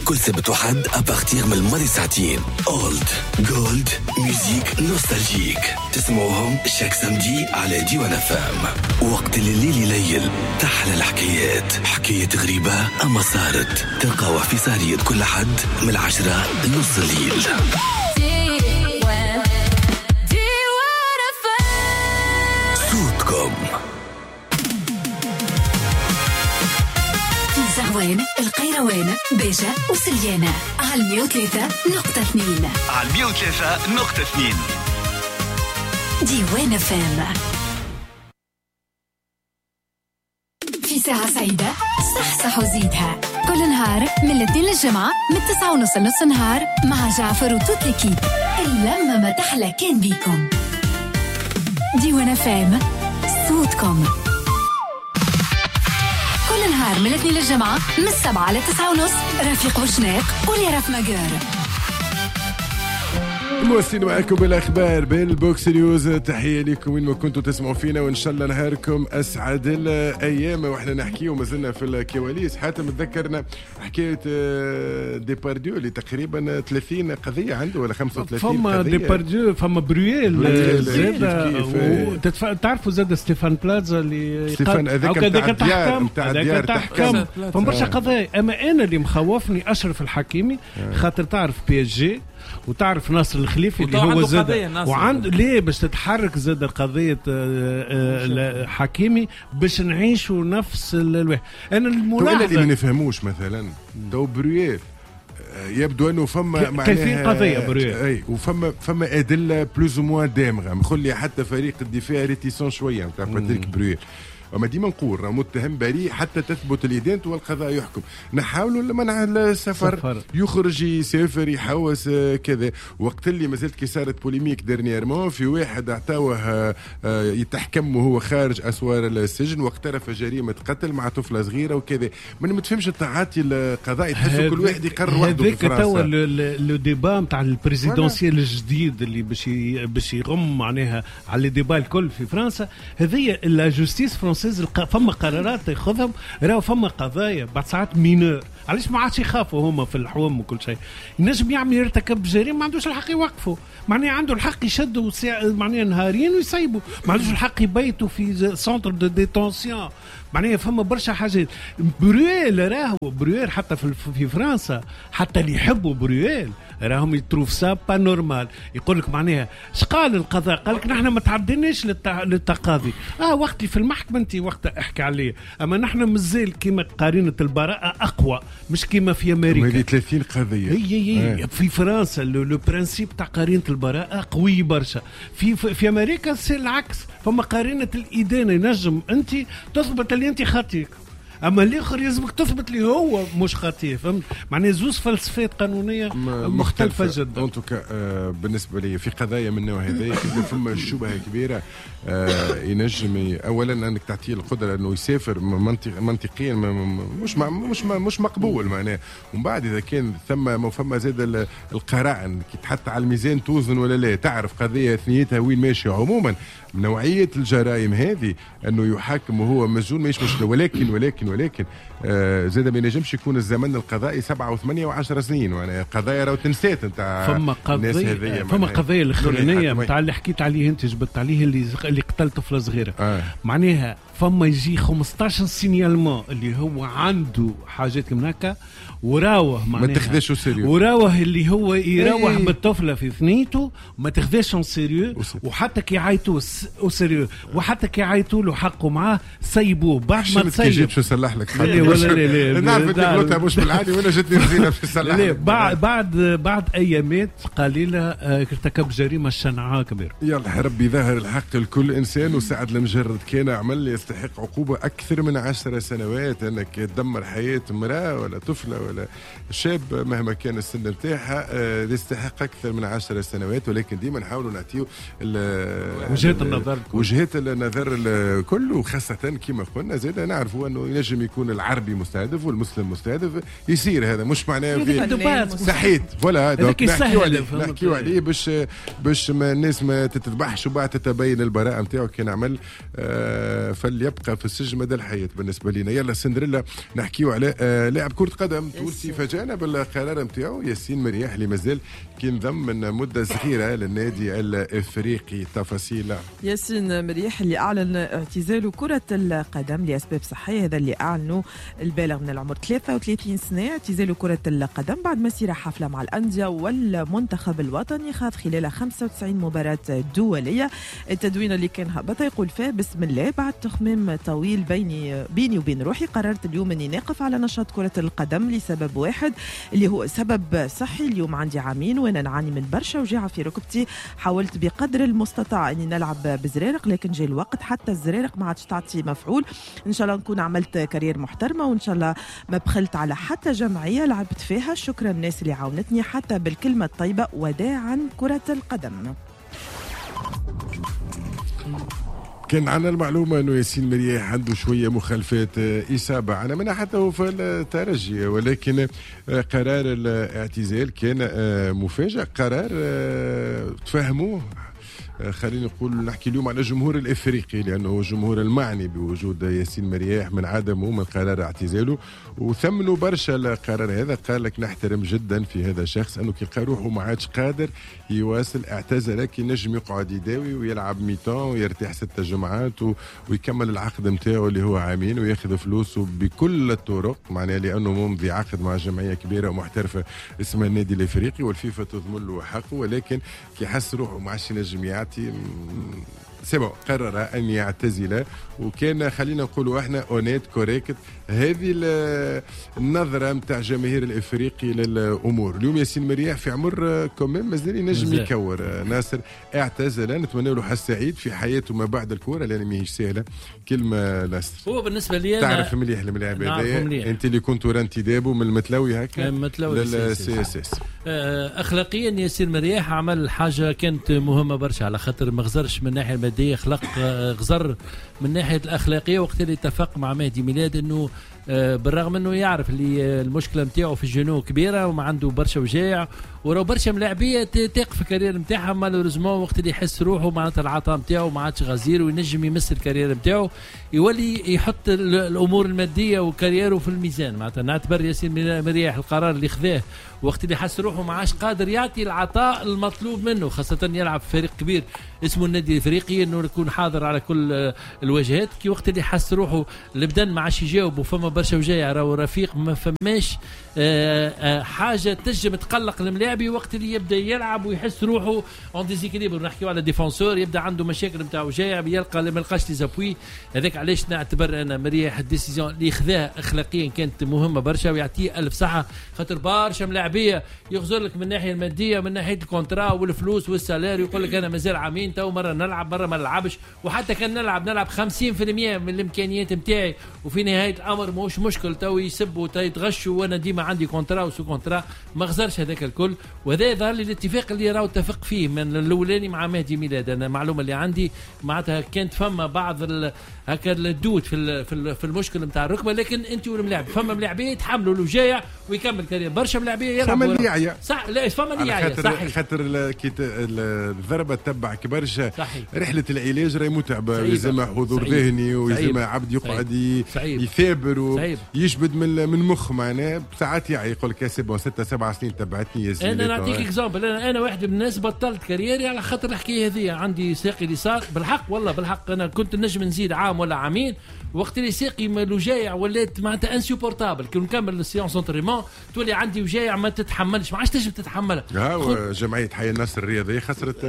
كل سبت وحد أبارتيغ من الماضي ساعتين. أولد جولد ميوزيك نوستالجيك تسمعوهم شاك سامدي على ديوان FM. وقت الليل يليل تحلى الحكايات، حكاية غريبة أما صارت، تلقاوها في سهرية كل حد من 10 لنص الليل. صوتكم زهوان، القيروان، باشا وسليانة على 103.2 على 103.2 ديوان FM. في ساعة سعيدة صح وزيدها كل نهار من الاثنين للجمعة من 9:30 لنص نهار مع جعفر وتوت ليكيب. اللمة ما تحلى كان بيكم. ديوان FM صوتكم كل نهار من الاثنين للجمعة من 7 ل 9:30. رفيق وشناق وليرف مجار موصلين معكم بالاخبار بالبوكس نيوز. تحيه لكم وين ما كنتوا تسمعوا فينا، وان شاء الله نهاركم اسعد الايام. واحنا نحكيو مازلنا في الكواليس. حاتم تذكرنا حكايه ديبارديو اللي تقريبا 30 قضيه عنده ولا 35 فما قضيه. ديبارديو فما برييل زاد تعرفوا زاد ستيفان بلازا اللي ستيفان هذاك نتاع الديار تحكم. فما برشا قضايا. اما انا اللي مخوفني اشرف الحكيمي خاطر تعرف بي اس جي وتعرف ناصر الخليفي اللي هو زاد وعنده ليه باش تتحرك زاد قضية حكيمي باش نعيشوا نفس الواحد. أنا الملاحظة اللي ما نفهموش مثلا دو برويير يبدو انه فما كيفين قضيه بريئه اي وفما ادله بلوز موان دامغه. مخلي حتى فريق الدفاع ريتيسون شويه نتاع باتريك برويير. وما ديما نقول راه متهم بريء حتى تثبت الإدانة والقضاء يحكم. نحاولوا لمنع السفر يخرج يسافر يحوس كذا. وقت اللي مازالت كي صارت بوليميك ديرنييرمون في واحد اعطاوه يتحكم وهو خارج اسوار السجن واقترف جريمه قتل مع طفله صغيره وكذا. ما متفهمش التعاطي القضائي، تحسوا كل واحد يقرر وحده في فرنسا. هذاك توا لو ديبا نتاع البريزيدونسيال الجديد اللي باش يغم معناها على لي ديبا الكل في فرنسا. هذه لا جوستيس فرنسا فما قرارات ياخذهم. راهو فما قضايا بعد ساعات مينور. علاش ما عادش يخافوا هما في الحوم وكل شيء. ينجم يعمل يرتكب جريمه ما عندوش الحق يوقفوا، معناها عنده الحق يشدوا معناها نهارين ويسيبوا. ما عندوش الحق يبيتوا في سنتر دو ديتونسيون. معناها فما برشا حاجات. برويل راهو برويل حتى في فرنسا حتى اللي يحبوا برويل راهم يتروف سا با نورمال. يقول لك معناها اش قال القضاء؟ قال لك نحن ما تعديناش للتقاضي. وقت اللي في المحكمه انت وقت احكي عليه. اما نحن مازال كيما قارنه البراءه اقوى مش كيما في امريكا. هذه 30 قضيه هي في فرنسا لو برانسيب تاع قارنه البراءه قوي برشا. في امريكا سي العكس. فما قارنه الادانه ينجم انت تثبت اللي انت خاطئك، اما الاخر يلزمك تثبت لي هو مش خطير. فهمت معناها زوز فلسفات قانونيه مختلفه جدا. انتوكا بالنسبه لي في قضايا من النوع هذا اذا فما شبهه كبيره ينجم اولا انك تعطيه القدره انه يسافر منطقيا مش مقبول معناه. ومن بعد اذا كان فما زاد القرائن كي تحط على الميزان توزن ولا لا، تعرف قضيه ثنيتها وين ماشيه. عموما نوعيه الجرائم هذه انه يحاكم وهو مسجون ماهيش مشكله. ولكن زاد ما ينجمش يكون الزمن القضائي 7 و8 و10 سنين. وانا قضايا راهو تنسات نتاع فما قضيه الاخرانيه نتاع اللي حكيت عليه انت جبت عليه اللي قتل طفله صغيره. معناها فما يجي 15 سينيالمون اللي هو عنده حاجات من هكا وراوه معناها ما تاخذش سيريو. وراوه اللي هو يروح بالطفله في ثنيته ما تاخذش سيريو. وحتى كي يعيطوا سيريو وحتى كي يعيطوا له حقه معاه سيبوه. بعد ما تسيب شو صلح لك لا نعرف انك قلتها مش بالعادي وانا جتني رزينه في الصلاح. بعد ايامات قليله ارتكب جريمه شنعاء كبيره. يلا ربي ظاهر الحق لكل انسان. وسعد المجرد كان عمل يستحق عقوبه اكثر من 10 سنوات. انك تدمر حياه امراه ولا طفله ولا شاب مهما كان السن نتاعها يستحق اكثر من 10 سنوات. ولكن ديما نحاولوا نعطيو وجهات النظر الكل. وخاصه كما قلنا زاد نعرفوا انه ينجم يكون العربي مستهدف والمسلم مستهدف. يصير هذا مش معناه في صحيت ولا نحكيو عليه باش ما الناس ما تتذبحش وبعد تتبين البراءه نتاعو. كي نعمل اللي يبقى في السجن مدى الحياه بالنسبه لنا. يلا سندريلا نحكيو على لاعب كره قدم تونسي فاجانا بالقرار نتاعو، ياسين مرياح اللي مازال كينضم من مده صغيره للنادي الافريقي. تفاصيل ياسين مرياح اللي اعلن اعتزاله كره القدم لاسباب صحيه، هذا اللي اعلنه البالغ من العمر 33 سنه، اعتزاله كره القدم بعد مسيره حافله مع الانديه والمنتخب الوطني، خاض خلال 95 مباراه دوليه. التدوين اللي كان هبط يقول فيه بسم الله بعد تخميم طويل بيني وبين روحي، قررت اليوم اني نقف على نشاط كره القدم لسبب واحد اللي هو سبب صحي. اليوم عندي عامين وانا نعاني من برشا وجاعه في ركبتي، حاولت بقدر المستطاع اني نلعب بزرارق لكن جاي الوقت حتى الزرارق ما عادش تعطي مفعول. ان شاء الله نكون عملت كارير محترمه وان شاء الله ما بخلت على حتى جمعيه لعبت فيها. شكرا الناس اللي عاونتني حتى بالكلمه الطيبه، وداعا كره القدم. كان عندنا المعلومة أنه ياسين مرياح عنده شوية مخالفات إصابة، أنا منها حتى هو في الترجي، ولكن قرار الاعتزال كان مفاجئ، قرار تفهموه. خلينا نقول نحكي اليوم على الجمهور الافريقي لانه هو الجمهور المعني بوجود ياسين مرياح من عدمه من قرار اعتزاله، وثمنوا برشا القرار هذا. قال لك نحترم جدا في هذا الشخص انه كي روحه ما عادش قادر يواصل، اعتزل كي نجم يقعد يداوي ويلعب ميتان ويرتاح 6 جمعات ويكمل العقد نتاعو اللي هو عامين وياخذ فلوسه بكل الطرق، معناها لانه ممضي عقد مع جمعيه كبيره ومحترفه اسمها النادي الافريقي والفيفا تضمن له حقه، ولكن كي حس روحه ما عادش ينجم يعطي سبب قرر ان يعتزل. وكان خلينا نقولوا احنا اونيت كوريكت هذه النظره نتاع جماهير الافريقي للامور. اليوم ياسين مرياح في عمر كوميم مازال ينجم يكور. ناصر اعتزل، نتمنى له حظ سعيد في حياته ما بعد الكوره لان ماهيش سهله. كلمه ناصر، هو بالنسبه لي تعرف مليح الملاعب هذايا، انت اللي كنت انتدابه من المتلوي هكا للسي اس اس. اخلاقيا ياسين مرياح عمل حاجه كانت مهمه برشا، على خاطر ما غزرش من الناحيه الماديه، خلق غزر من ناحيه الاخلاقيه. وقت اللي اتفق مع مهدي ميلاد انه بالرغم انه يعرف اللي المشكله نتاعو في الجنوب كبيره وما عنده برشا وجاع وراه برشا ملاعبيه تقف الكارير نتاعها، مالوريزمون وقت اللي يحس روحه معناتها العطاء نتاعو ما عادش غزير وينجم يمس الكارير نتاعو، يولي يحط الامور الماديه وكاريره في الميزان. معناتها نعتبر ياسين مرياح القرار اللي خذاه وقت اللي حس روحه ما عادش قادر يعطي العطاء المطلوب منه، خاصه يلعب في فريق كبير اسمه النادي الافريقي، انه يكون حاضر على كل الواجهات. كي وقت اللي حس روحه البدن ما عادش يجاوب وفما برشا وجايع راهو رفيق، ما فماش حاجه تنجم تقلق الملاعبي وقت اللي يبدا يلعب ويحس روحه اون ديزيكيليبر. نحكيو على ديفونسور يبدا عنده مشاكل نتاع وجايع، يلقى ما يلقاش لي زابوي. هذاك علاش نعتبر انا مريح الديسيزيون اللي خذاها اخلاقيا كانت مهمه برشا، ويعطيه الف صحه، خاطر برشا ملاعبيه يغزر لك من الناحيه الماديه من ناحيه الكونترا والفلوس والسالاري، يقول لك انا مازال عامين تو مره نلعب مره ما نلعبش، وحتى كان نلعب 50% من الامكانيات نتاعي، وفي نهايه الامر مش مشكل تو يسبوا يتغشوا وانا ديما عندي كونترا وسو كونترا. ما غزرش هذاك الكل، وهذا يظهر لي الاتفاق اللي راهو اتفق فيه من الاولاني مع مهدي ميلاد. انا المعلومه اللي عندي معناتها كانت فما بعض هكا الدود في المشكل نتاع الركبه، لكن انت والملاعب فما ملاعبيه يتحملوا الوجايه ويكمل كارير، برشا ملاعبيه يلعبوا فما ليعيا صح. لا فما ليعيا صحيح، خاطر الضربه تبع كبرشا رحله العلاج راهي متعبه، يلزمها حضور ذهني ويلزمها عبد يقعد يثابر ويشبد من مخ، معناه ساعات يقول لك سي بون 6-7 سنين تبعتني يا سيدي. انا نعطيك اكزامبل، انا واحد من الناس بطلت كاريري على خاطر الحكايه هذه. عندي ساقي اليسار بالحق والله بالحق، انا كنت نجم نزيد عام ولا عامين، وقت اللي ساقي وجايع ولات معناتها انسوبورتابل. كي نكمل السيونس انتريمون تولي عندي وجايع ما تتحملش، ما عادش تنجم تتحملها. جمعيه حي النصر الرياضيه خسرت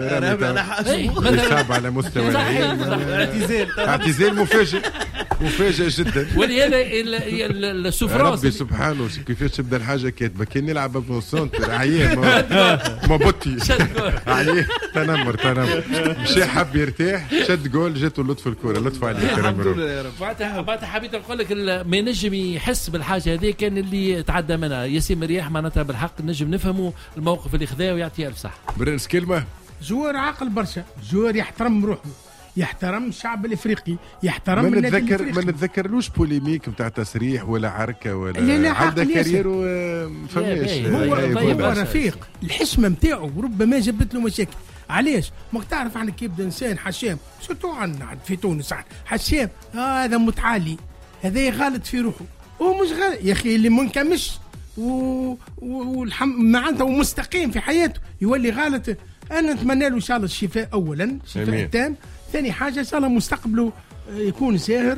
رامي على مستوى اعتزال مفاجئ جدا. ولهذا السفرانس ربي سبحانه كيفاش تبدا الحاجه كاتبه كي نلعب بونسونت عيان ما بطي عيان تنمر مشى حب يرتاح شد جول جاته لطف الكره لطف عليه كرم ربي. بعدها حبيت نقول لك ما نجم يحس بالحاجه هذه كان اللي تعدى منها ياسين مرياح، معناتها بالحق نجم نفهموا الموقف اللي خذاه ويعطيه الف صح. برنس كلمه جوار عاقل برشا، جوار يحترم روحه، يحترم الشعب الافريقي، يحترم النادي الافريقي. ما نتذكرلوش بوليميك نتاع تصريح ولا عركه ولا عنده كارير فماش. هو رفيق، الحشمه نتاعو وربما جابت له مشاكل. علاش؟ ما تعرف عندك كيف انسان حشام سورتو عندنا في تونس حشام هذا متعالي، هذا غالط في روحه، هو مش غالط يا اخي، اللي منكمش معناتها ومستقيم في حياته يولي غالط. انا نتمنى له ان شاء الله الشفاء اولا، شفاء تام. ثاني حاجه ان شاء الله مستقبله يكون ساهر،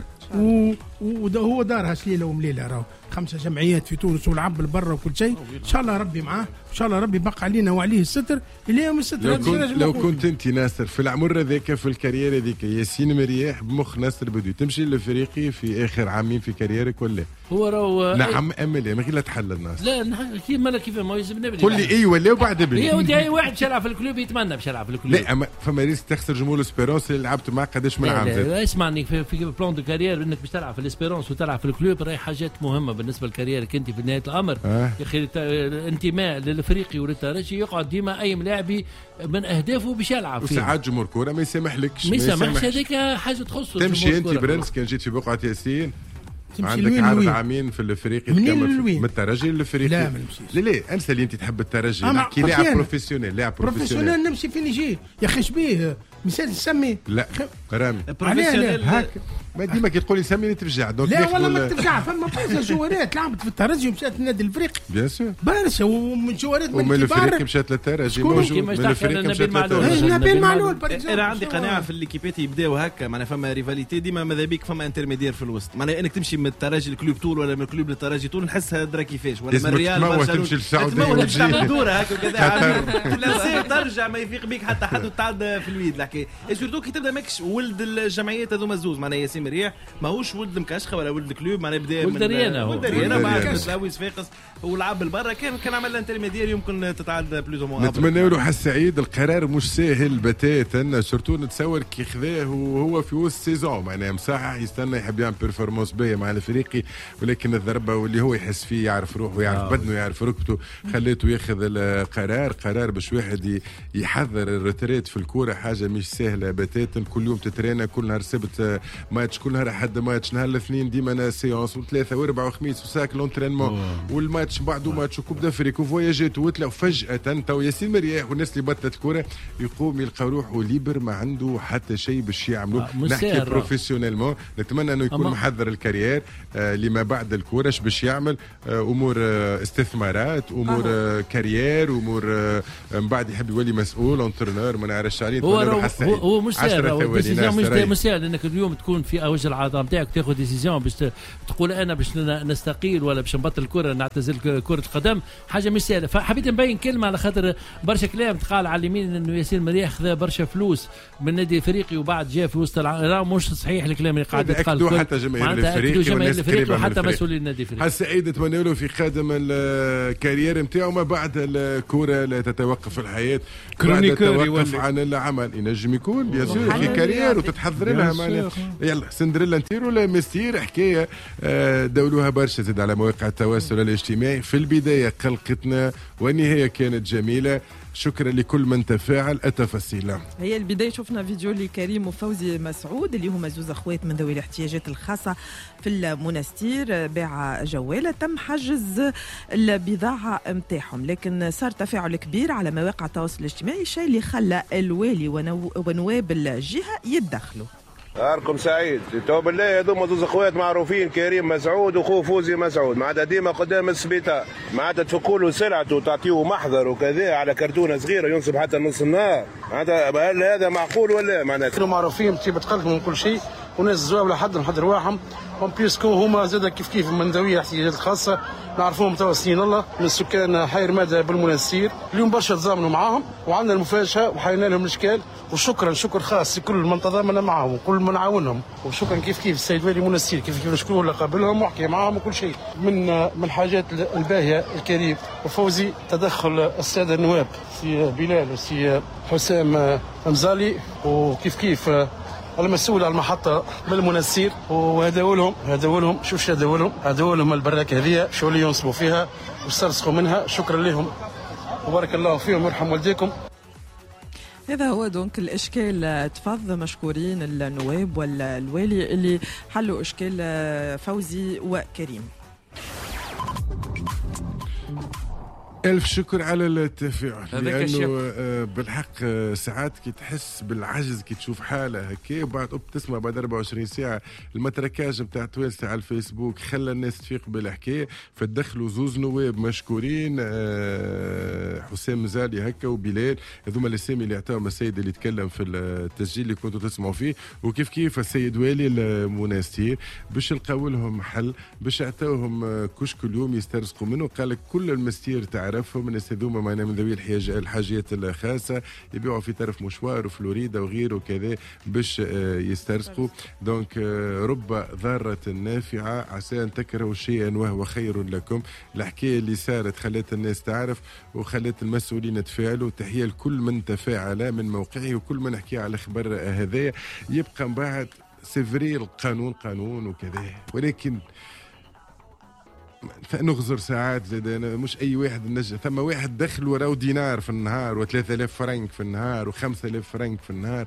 وهو دارها ليله ومليله راهو 5 جمعيات في تونس والعب البرة وكل شيء. ان شاء الله ربي معاه، ان شاء الله ربي بقى علينا وعليه الستر اليوم الستر. لو كنت انت ناصر في العمر هذاك في الكارير هذيك ياسين مرياح بمخ ناصر بدوي تمشي للفريقي في اخر عامين في كاريرك ولا؟ هو راهو نعم امل ما غير لا تحل الناس. لا كيف ما يلزم نبني. قول لي اي ولا وبعد ابني. يا ودي اي واحد شلع في الكلوب يتمنى باش يلعب في الكلوب. لا اما فما ريسك تخسر جمهور الاسبيرونس اللي لعبت معاه قداش من عام. لا اسمعني في بلان دو كارير انك باش تلعب في الاسبيرونس وتلعب في الكلوب راهي حاجات مهمه بالنسبه لكاريرك انت في نهايه الامر. يا اخي الانتماء للافريقي وللترجي يقعد ديما اي ملاعبي من اهدافه باش يلعب فيه. وساعات جمهور كوره ما يسامحلكش، ما يسامحش، هذيك حاجه تخصه. تمشي انت برنس كان جيت في بقعه ياسين عندك عرض عامين في الافريقي من الترجي للافريقي. لا ما نمشيش. لا انسى اللي انت تحب الترجي، نحكي لاعب بروفيسيونيل. لاعب بروفيسيونيل نمشي فين يجي يا اخي شبيه مثال تسمي. لا رامي بروفيسيونيل هاك ما ديما كي تقول لي سميني تفجع. لا والله ما تفجع، فما برشا جوارات لعبت في الترجي ومشات للنادي الافريقي بيان سور برشا، ومن جوارات من الافريقي مشات للترجي موجود، من الافريقي مشات للترجي. نبيل معلول. انا عندي قناعه في الليكيبات يبداو هكا، معناها فما ريفاليتي ديما ماذا بيك فما انترميدير في الوسط، معناها انك تمشي من الترجي الكلوب طول ولا من الكلوب للترجي طول نحسها درا كيفاش، ولا من الريال برشلونه تمشي للسعوديه تعمل دوره هكا وكذا ترجع ما يفيق بيك حتى حد وتعد في الويد الحكايه. سورتو كي تبدا ماكش ولد الجمعيات هذوما زوز، معناها ياسين مريح ماهوش ولد مكشخه ولا ولد كلوب، معناها بدا ولد ريانا بعد تلاوي صفاقس ولعب البرا كان عمل انترميدير يمكن تتعدى بلوز مو. نتمنى له حس سعيد. القرار مش ساهل بتاتا، سورتو نتصور كي خذاه وهو في وسط سيزون، معناها مصحح يستنى يحب يعمل بيرفورمانس باهيه مع الافريقي، ولكن الضربه واللي هو يحس فيه يعرف روحه يعرف بدنه يعرف ركبته خليته ياخذ القرار باش واحد يحضر الريتريت في الكوره. حاجه مش سهله بتاتا، كل يوم تترينا، كل نهار سبت ماتش، كل نهار حد ماتش، نهار الاثنين ديما سيونس، وثلاثه واربعه وخميس وساك لونترينمون، والماتش بعده ماتش وكوب دافريك وفواياجات وتلا. وفجاه تو ياسين مرياح والناس اللي بطلت كوره يقوم يلقى روحه ليبر، ما عنده حتى شيء باش يعملوا. نحكي بروفيسيونيلمون، نتمنى انه يكون محضر الكارير لما بعد الكوره، اش باش يعمل امور استثمارات، امور كارير، امور من بعد يحب يولي مسؤول انترنور ما نعرفش عليه. هو مش سهل، مش سهل انك اليوم تكون في اوج العظام نتاعك تاخذ ديسيزيون باش تقول انا باش نستقيل ولا باش نبطل الكره نعتزل كره القدم، حاجه مش سهله. فحبيت نبين كلمه على خاطر برشا كلام تقال على اليمين انه ياسين مريح خذا برشا فلوس من النادي الافريقي وبعد جاء في وسط مش صحيح الكلام اللي قاعد يتقال. حتى جماهير الافريقي وحتى مسؤولين النادي الافريقي. السعيد نتمنى له في خادم الكارير نتاعو ما بعد الكره لا تتوقف الحياه، كرونيكور يوقف عن العمل ينجم يكون بيان سور في كارير وتتحضر لها معنا. يلا سندريلا نتيرو ولا مستير حكايه دولوها برشا زاد على مواقع التواصل الاجتماعي. في البدايه قلقتنا والنهايه كانت جميله. شكرا لكل من تفاعل. التفاصيل هي البداية شفنا فيديو لكريم وفوزي مسعود اللي هما زوز اخوات من ذوي الاحتياجات الخاصة في المنستير، باع جوالة تم حجز البضاعة متاعهم، لكن صار تفاعل كبير على مواقع التواصل الاجتماعي، الشيء اللي خلى الوالي ونواب الجهة يتدخلوا. نهاركم سعيد. تو بالله هذوما زوز اخوات معروفين، كريم مسعود وخو فوزي مسعود، معناتها ديما قدام السبيطار، معناتها تفكوا له سلعته وتعطيوه محضر وكذا على كرتونه صغيره ينصب حتى نص النهار، معناتها هل هذا معقول ولا؟ معناتها كانوا معروفين بطيبه قلبهم وكل شيء، وناس زواوله حد من حد رواحهم، بيسكو هما زاد كيف من ذوي الاحتياجات الخاصه نعرفوهم توا سنين الله، من سكان حي رماده بالمنستير. اليوم برشا تزامنوا معاهم وعندنا المفاجاه وحينا لهم الاشكال، وشكرا شكر خاص لكل من تضامن معهم وكل من عاونهم، وشكرا كيف السيد والي منستير كيف نشكروه اللي قابلهم وحكي معاهم وكل شيء. من الحاجات الباهيه الكريم وفوزي تدخل الساده النواب سي بلال وسي حسام مزالي، وكيف المسؤول على المحطة بالمنستير، وهداو لهم شوف هداو لهم البراك هذه شو اللي ينصبوا فيها واسترزقوا منها. شكرا لهم وبارك الله فيهم ويرحم والديكم. هذا هو دونك الاشكال تفض مشكورين النواب والوالي اللي حلوا اشكال فوزي وكريم. ألف شكر على التفاعل، لأنه بالحق ساعات كي تحس بالعجز كي تشوف حالة هكا وبعد تسمع بعد 24 ساعة المتركاج نتاع تويلسي على الفيسبوك خلى الناس تفيق بالحكاية، فتدخلوا زوز نواب مشكورين، حسام زالي هكا وبلال، هذوما الاسامي اللي عطاهم السيد اللي تكلم في التسجيل اللي كنتوا تسمعوا فيه، وكيف كيف السيد والي المناستير باش لقاو لهم حل، باش عطاوهم كشك اليوم يسترزقوا منه. قال لك كل المستير تعرفهم الناس هذوما معنا من ذوي الحاجات الخاصه يبيعوا في طرف مشوار وفلوريدا وغيره وكذا باش يسترزقوا. دونك رب ضاره نافعه عسى ان تكرهوا شيئا وهو خير لكم. الحكايه اللي صارت خلت الناس تعرف وخلت المسؤولين يتفاعلوا. تحيه لكل من تفاعل من موقعه وكل من حكي على الخبر هذايا. يبقى من بعد سيفري القانون قانون وكذا، ولكن فنغزر ساعات زاد مش اي واحد نجم. ثم واحد دخل وراه دينار في النهار و3000 فرنك في النهار و5000 فرنك في النهار،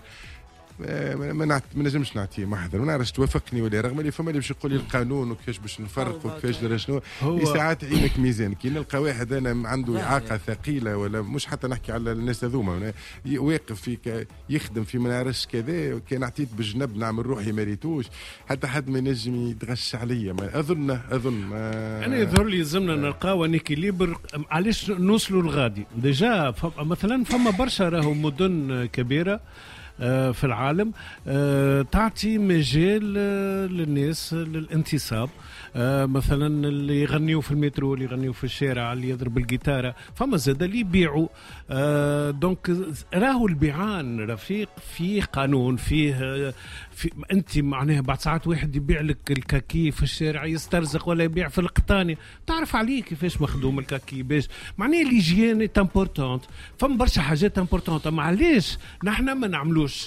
ما نجمش نعطيه محضر. ما نعرفش توافقني ولا، رغم اللي فما اللي باش يقول لي القانون وكيفاش باش نفرق وكيفاش درا شنو. ساعات عينك ميزان. كي نلقى واحد انا عنده اعاقه ثقيله ولا مش حتى نحكي على الناس هذوما واقف فيك يخدم في ما نعرفش كذا، كان عطيت بالجنب نعمل روحي ما ريتوش، حتى حد ما ينجم يتغش عليا. ما اظن انا يظهر لي لازمنا نلقاو ان اكيليبر. علاش نوصلوا لغادي ديجا؟ مثلا فما برشا راهو مدن كبيره في العالم تعطي مجال للناس للانتصاب، مثلا اللي يغنيوا في المترو، اللي يغنيوا في الشارع، اللي يضرب الجيتارة، فما زاد اللي يبيعوا. دونك راهو البيعان رفيق فيه قانون، فيه انت معناها بعد ساعات واحد يبيع لك الكاكي في الشارع يسترزق، ولا يبيع في القطاني، تعرف عليه كيفاش مخدوم الكاكي باش معناها ليجيان امبورطونت. فما برشا حاجات امبورطونت. معليش نحن ما نعملوش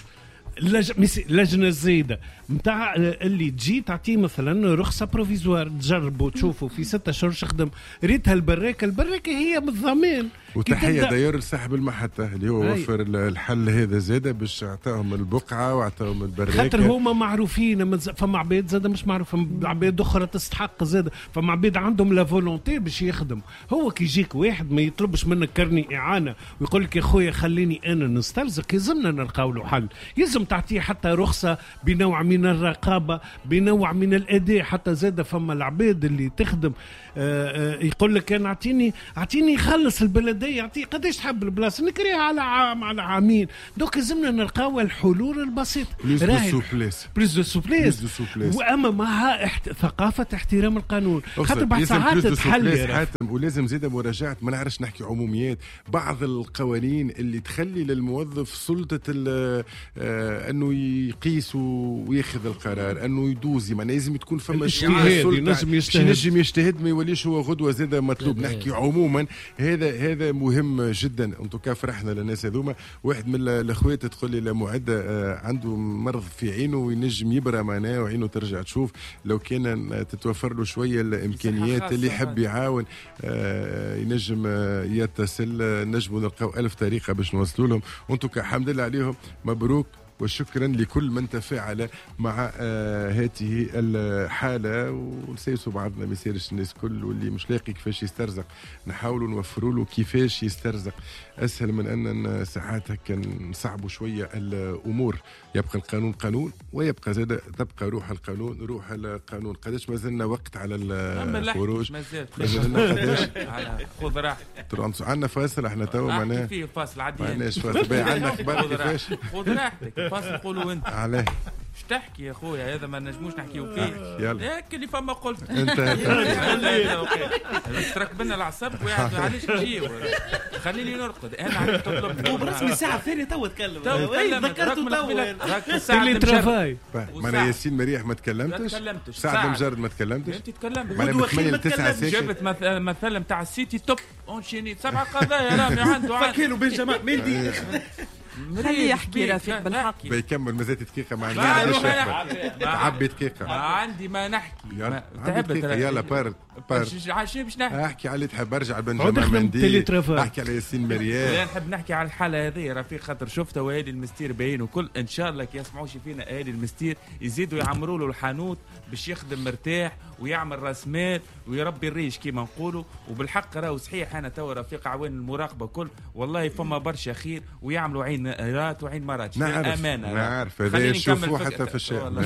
لجنة الزايدة متاع اللي تجي تعطيه مثلا رخصة بروفيزوار تجربوا تشوفوا في 6 شهور شخدم ريتها البراكة هي بالضمان. وتحية داير لصاحب المحطة اللي هو وفر الحل هذا زاده باش عطاهم البقعة وعطاهم البراكة، خاطر هما معروفين. فما عباد زاده مش معروف، فما عباد أخرى تستحق زاده، فما عباد عندهم لا فولونتي باش يخدم. هو كي يجيك واحد ما يطلبش منك كرني إعانة ويقول لك يا خويا خليني أنا نسترزق، يلزمنا نلقاو له حل. يلزم تعطيه حتى رخصة بنوع من الرقابة، بنوع من الأداء. حتى زاده فما العباد اللي تخدم يقول لك أنا أعطيني يخلص البلدية، يعطيه قداش تحب البلاصة نكريها على عام على عامين. دوك لازمنا نلقاو الحلول البسيطة. بليز دو سوبليس وأما معها ثقافة احترام القانون. خاطر بعد ساعات تتحل ولازم زيادة مراجعة. ما نعرفش نحكي عموميات. بعض القوانين اللي تخلي للموظف سلطة أنه يقيس وياخذ القرار، أنه يدوزي، ما لازم تكون فما نجم يجتهد ما يوليش هو غدوة زيادة مطلوب. نحكي عموما هذا مهم جدا. انتو فرحنا للناس هذوما. واحد من الاخوات تقول لي معدة عنده مرض في عينه وينجم يبرى معناه وعينه ترجع تشوف، لو كان تتوفر له شويه الامكانيات اللي يحب يعاون ينجم يتصل. نجموا نلقاو 1000 طريقه باش نوصلوا لهم. وانتو الحمد لله عليهم، مبروك وشكرا لكل من تفاعل مع هذه الحالة. ونسيسوا بعضنا ما يصيرش الناس كل، واللي مش لاقي كيفاش يسترزق نحاولوا نوفروا له كيفاش يسترزق. أسهل من أن ساعات هكا نصعبوا شوية الأمور. يبقى القانون قانون، ويبقى زاد تبقى روح القانون روح القانون. قداش ما زلنا وقت على الخروج؟ مازلنا قداش؟ خذ راحتك. عندنا فاصل احنا تو معناها في فاصل عادي. معناش فاصل. عندنا اخبار كيفاش؟ خذ راحتك. فاصل نقولوا انت. عليه اش تحكي يا خويا؟ هذا ما نجموش نحكيو فيه. يلا اللي فما قلت انت تركبنا العصب وقاعد علاش نجيو؟ خليني نرقد. انا عم تطلب وبرسمي الساعه الثانيه تو تكلم. ذكرته راك الساعه اللي ترافاي. ما ياسين مريح ما تكلمتش. سعد المجرد ما تكلمتش. انت تكلمت. من 8 ل 9 ساكت. جبت مثلا نتاع السيتي توب اونشيني 7 قضايا رامي عنده فكيلو بن جمال مندي. خليه يحكي رفيق بالحق بيكمل مازال دقيقه مع عبي دقيقه عندي ما نحكي تحب يلا بارد باش نحكي احكي على اللي تحب ارجع بنجامين مندي احكي على ياسين مريان نحب نحكي على الحاله هذه رفيق خاطر شفتها وهالي المستير باين وكل ان شاء الله كي يسمعوش فينا اهالي المستير يزيدوا يعمروا له الحانوت باش يخدم مرتاح ويعمل راس مال ويربي الريش كيما نقولوا وبالحق راهو صحيح انا تو رفيق عوان المراقبه كل والله فما برشا خير ويعملوا عين رات وعين مرات امانه نعرف هذا نشوفوه حتى في الشارع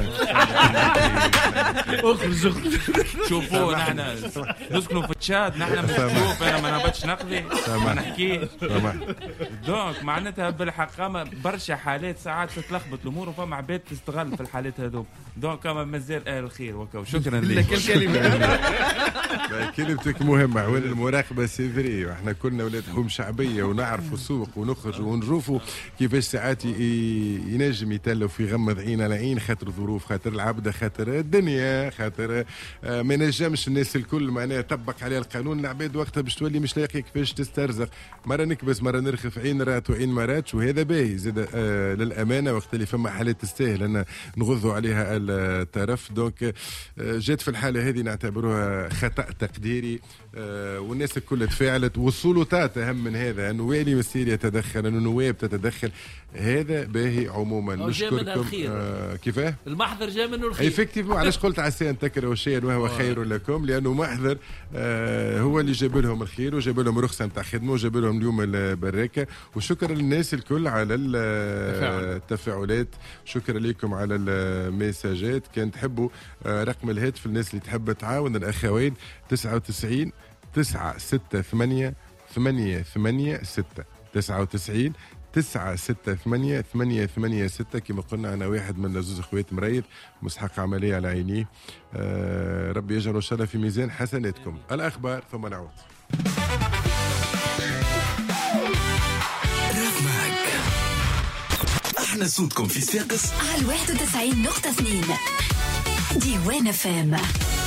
اخرج شوفوا نحن نسكنوا في تشاد نحن نشوف انا ما نبطش نقضي ما نحكيش دونك معناتها بالحق برشا حالات ساعات تتلخبط الامور وفما عباد تستغل في الحالات هذوم دونك مازال اهل الخير وكا شكرا لك كلمتك مهمه عوان المراقبه سيفري واحنا كلنا ولاد حكومه شعبيه ونعرفوا السوق ونخرج ونشوفوا كيفاش ساعات ينجم يتلف ويغمض عين على عين خاطر ظروف خاطر العبده خاطر الدنيا خاطر ما نجمش الناس الكل معناها يطبق عليها القانون العباد وقتها باش تولي مش لاقي كيفاش تسترزق مره نكبس مره نرخف عين رات وعين مرات وهذا باهي زاد للامانه وقت اللي فما حالات تستاهل ان نغضوا عليها الطرف دونك جات في الحاله هذه نعتبروها خطا تقديري والناس الكل تفاعلت والسلطات اهم من هذا انه والي مسير يتدخل انه نواب تتدخل هذا باهي عموما نشكركم كيفاه المحضر جاء منه الخير ايفيكتيفمون علاش قلت عسى ان تكرهوا شيئا وهو خير لكم لانه محضر هو اللي جاب لهم الخير وجاب لهم رخصه نتاع خدمه وجاب لهم اليوم البركه وشكرا للناس الكل على التفاعلات شكرا لكم على الميساجات كان تحبوا رقم الهاتف الناس اللي تحب تعاون الاخوين 99 968 886 99 968 886 كما قلنا أنا واحد من زوز أخوات مريض مستحق عملية على عينيه ربي يجعله إن شاء الله في ميزان حسناتكم الأخبار ثم نعود احنا صوتكم في صفاقس على 91.2 ديوان فام.